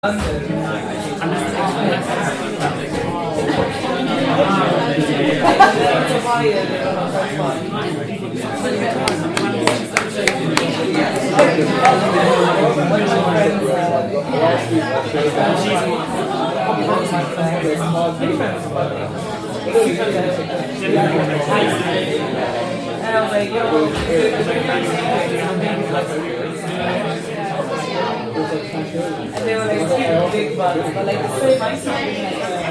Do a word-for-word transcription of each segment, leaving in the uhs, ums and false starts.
And they were like super big bugs, but like the same ice cream,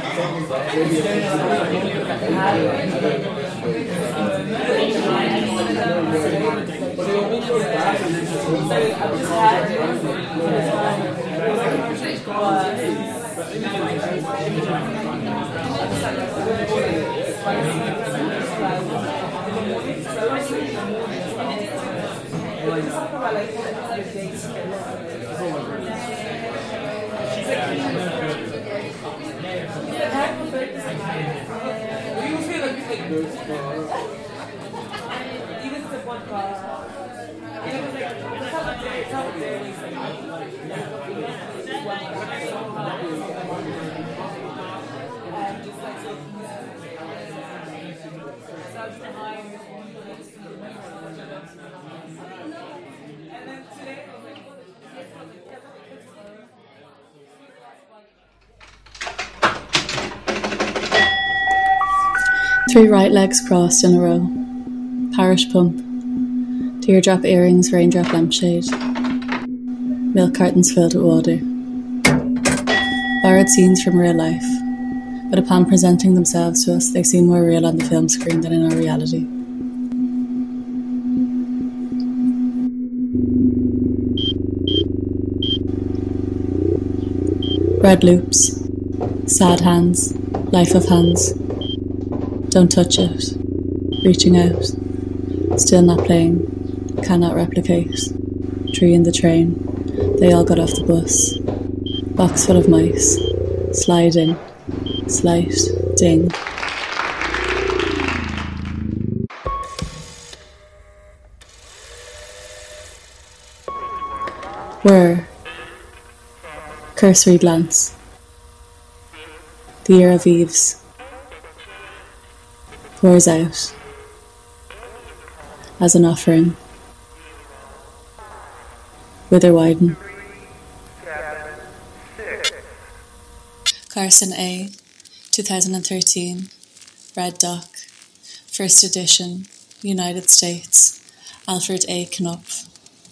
Three right legs crossed in a row. Parish pump. Teardrop earrings, raindrop lampshade. Milk cartons filled with water. Borrowed scenes from real life. But upon presenting themselves to us, they seem more real on the film screen than in our reality. Red loops. Sad hands. Life of hands. Don't touch it. Reaching out. Still not playing. Cannot replicate. Tree in the train. They all got off the bus. Box full of mice. Sliding. Slight. Ding. Whir. Cursory glance. The ear of eaves. Pours out as an offering. Wither widen. Carson A, twenty thirteen, Red Doc, first edition, United States, Alfred A. Knopf.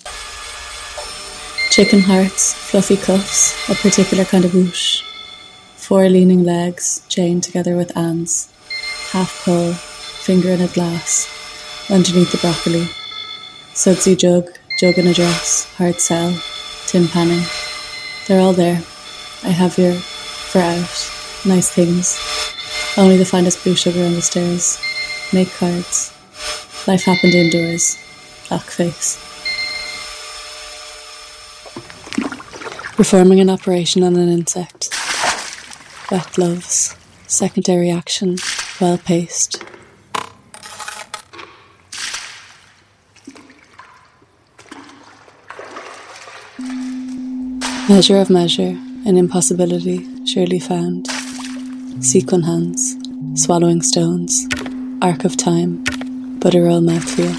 Chicken hearts, fluffy cuffs, a particular kind of whoosh. Four leaning legs, chained together with ands. Half pull, finger in a glass, underneath the broccoli. Sudsy jug, jug in a dress, hard sell, tin panning. They're all there. I have your for out. Nice things. Only the finest blue sugar on the stairs. Make cards. Life happened indoors. Black face. Performing an operation on an insect. Wet gloves. Secondary action. Well paced. Measure of measure, an impossibility surely found. Sequin hands, swallowing stones, arc of time, butter roll mouthfeel.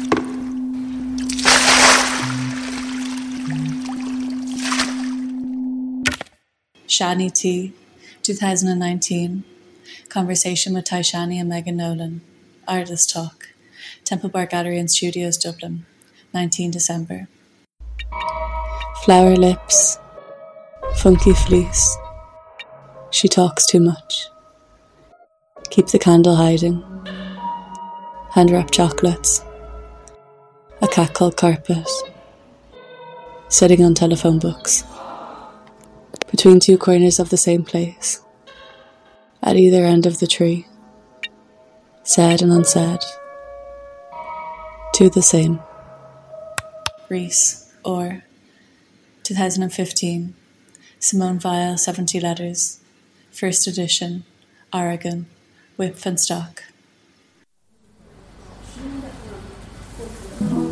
Shani T, twenty nineteen. Conversation with Ty Shani and Megan Nolan. Artist Talk. Temple Bar Gallery and Studios, Dublin. nineteenth December. Flower lips. Funky fleece. She talks too much. Keep the candle hiding. Hand wrap chocolates. A cat called Carpet. Sitting on telephone books. Between two corners of the same place. At either end of the tree. Said and unsaid. Two the same. Reese, or twenty fifteen. Simone Weil, seventy letters. First edition. Oregon. Whip and stock.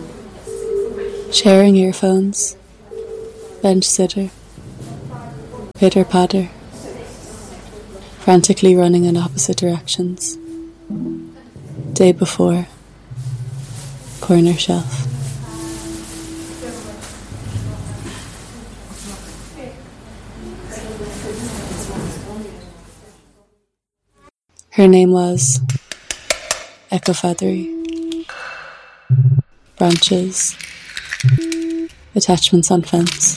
Sharing earphones. Bench sitter. Pitter-patter, frantically running in opposite directions. Day before, corner shelf. Her name was Echo Feathery. Branches, attachments on fence.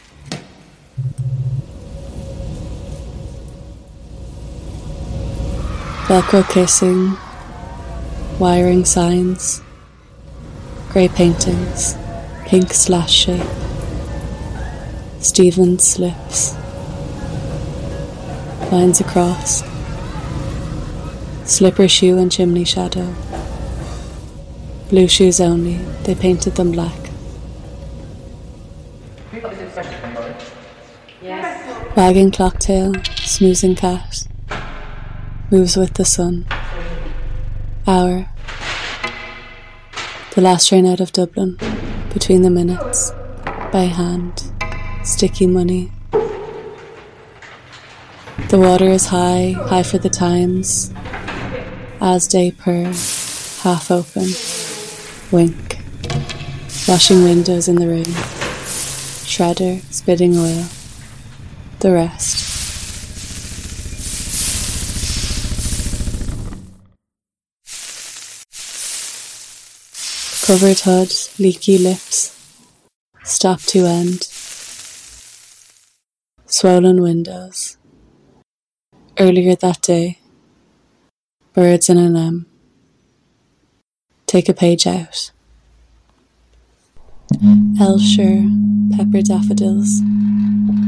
Velcro kissing, wiring signs, grey paintings, pink slash shape, Stevens slips, lines across, slipper shoe and chimney shadow, blue shoes only, they painted them black. Wagging clocktail, snoozing cat, moves with the sun. Hour. The last train out of Dublin, between the minutes, by hand, sticky money. The water is high, high for the times, as day purr, half open, wink, washing windows in the rain, shredder, spitting oil, the rest. Covered hood, leaky lips, stop to end, swollen windows. Earlier that day, birds in an M. Take a page out. Elshire, pepper daffodils.